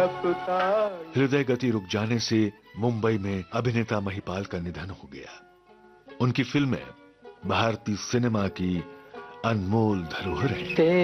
हृदय गति रुक जाने से मुंबई में अभिनेता महिपाल का निधन हो गया। उनकी फिल्में भारतीय सिनेमा की अनमोल धरोहर हैं।